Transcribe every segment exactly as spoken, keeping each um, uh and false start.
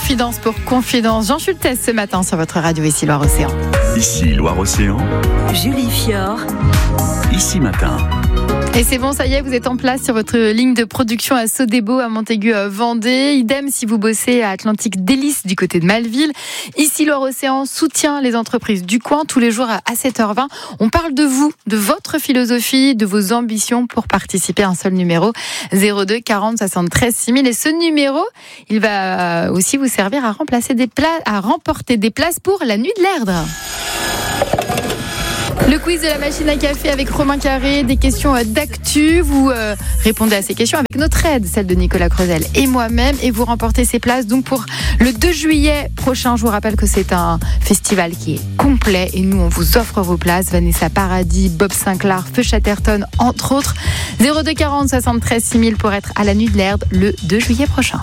Confidence pour Confidence. Jean Schultes ce matin sur votre radio Ici Loire-Océan. Ici Loire-Océan. Julie Fior. Ici Matin. Et c'est bon, ça y est, vous êtes en place sur votre ligne de production à Sodebo, à Montaigu-Vendée. Idem si vous bossez à Atlantique Délices du côté de Malville. Ici, Loire-Océan soutient les entreprises du coin tous les jours à sept heures vingt. On parle de vous, de votre philosophie, de vos ambitions pour participer à un seul numéro. zéro deux quarante soixante-treize six mille. Et ce numéro, il va aussi vous servir à remplacer des places, à remporter des places pour la nuit de l'Erdre. Le quiz de la machine à café avec Romain Carré, des questions d'actu. Vous euh, répondez à ces questions avec notre aide, celle de Nicolas Creusel et moi-même, et vous remportez ces places donc pour le deux juillet prochain. Je vous rappelle que c'est un festival qui est complet et nous on vous offre vos places. Vanessa Paradis, Bob Sinclair, Feu Chatterton entre autres. zéro deux quarante soixante-treize six mille pour être à la nuit de l'Erdre le deux juillet prochain.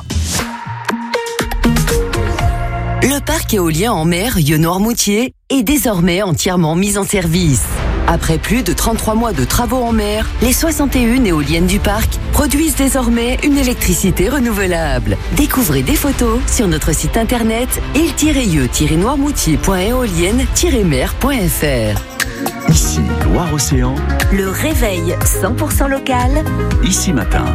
Le parc éolien en mer Yonne-Noirmoutier est désormais entièrement mis en service. Après plus de trente-trois mois de travaux en mer, les soixante et une éoliennes du parc produisent désormais une électricité renouvelable. Découvrez des photos sur notre site internet il tiret yeux tiret noirmoutier point éolienne tiret mer point f r. Ici Loire-Océan. Le réveil cent pour cent local. Ici Matin.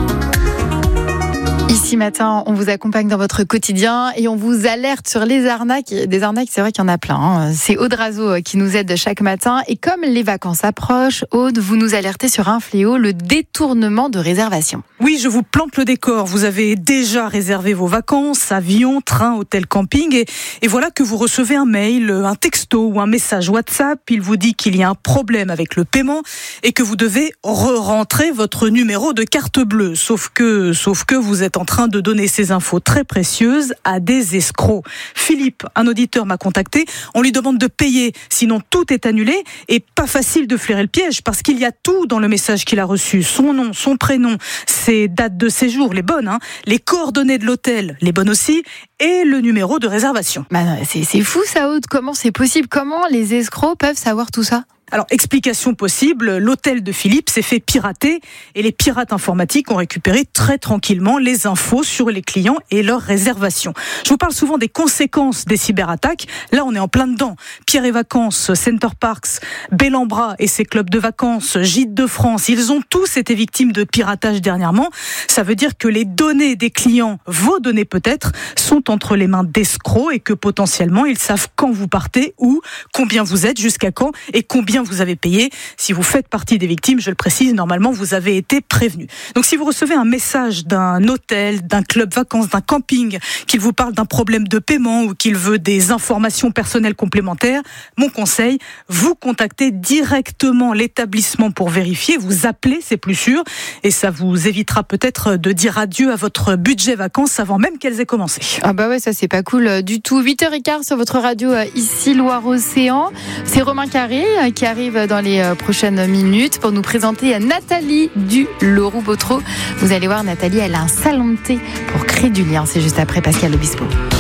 Ici Matin, on vous accompagne dans votre quotidien et on vous alerte sur les arnaques. Des arnaques, c'est vrai qu'il y en a plein. Hein. C'est Aude Razo qui nous aide chaque matin. Et comme les vacances approchent, Aude, vous nous alertez sur un fléau, le détournement de réservation. Oui, je vous plante le décor. Vous avez déjà réservé vos vacances, avion, train, hôtel, camping. Et, et voilà que vous recevez un mail, un texto ou un message WhatsApp. Il vous dit qu'il y a un problème avec le paiement et que vous devez re-rentrer votre numéro de carte bleue. Sauf que, sauf que vous êtes en train de donner ces infos très précieuses à des escrocs. Philippe, un auditeur, m'a contacté. On lui demande de payer, sinon tout est annulé. Et pas facile de flairer le piège parce qu'il y a tout dans le message qu'il a reçu. Son nom, son prénom, ses dates de séjour, les bonnes, hein, les coordonnées de l'hôtel, les bonnes aussi, et le numéro de réservation. Bah non, c'est, c'est fou ça, Aude. Comment c'est possible? Comment les escrocs peuvent savoir tout ça? Alors, explication possible, l'hôtel de Philippe s'est fait pirater et les pirates informatiques ont récupéré très tranquillement les infos sur les clients et leurs réservations. Je vous parle souvent des conséquences des cyberattaques. Là, on est en plein dedans. Pierre et Vacances, Center Parcs, Bellambra et ses clubs de vacances, Gîtes de France, ils ont tous été victimes de piratage dernièrement. Ça veut dire que les données des clients, vos données peut-être, sont entre les mains d'escrocs et que potentiellement, ils savent quand vous partez, où, combien vous êtes, jusqu'à quand et combien vous avez payé. Si vous faites partie des victimes, je le précise, normalement vous avez été prévenu. Donc si vous recevez un message d'un hôtel, d'un club vacances, d'un camping, qu'il vous parle d'un problème de paiement ou qu'il veut des informations personnelles complémentaires, mon conseil, vous contactez directement l'établissement pour vérifier, vous appelez, c'est plus sûr, et ça vous évitera peut-être de dire adieu à votre budget vacances avant même qu'elles aient commencé. Ah bah ouais, ça c'est pas cool du tout. huit heures quinze sur votre radio Ici Loire-Océan. C'est Romain Carré qui arrive dans les prochaines minutes pour nous présenter Nathalie du Leroux-Botreau. Vous allez voir, Nathalie, elle a un salon de thé pour créer du lien. C'est juste après Pascal Obispo.